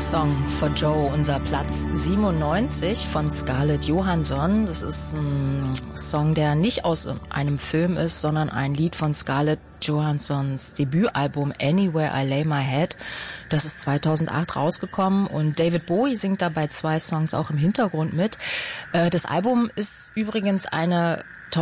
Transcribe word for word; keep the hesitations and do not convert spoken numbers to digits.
Song for Joe, unser Platz siebenundneunzig von Scarlett Johansson. Das ist ein Song, der nicht aus einem Film ist, sondern ein Lied von Scarlett Johanssons Debütalbum Anywhere I Lay My Head. Das ist zweitausendacht rausgekommen und David Bowie singt dabei zwei Songs auch im Hintergrund mit. Das Album ist übrigens eine